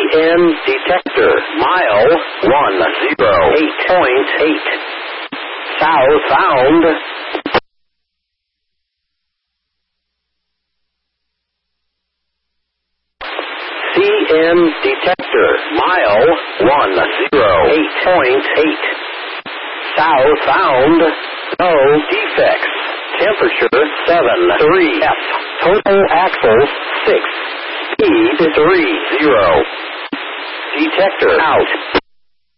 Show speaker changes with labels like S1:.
S1: CN detector, mile 108.8. Southbound. CN detector, mile 108.8. Southbound. No defects. Temperature 73 F. Total axles 6. Speed 30. Detector out.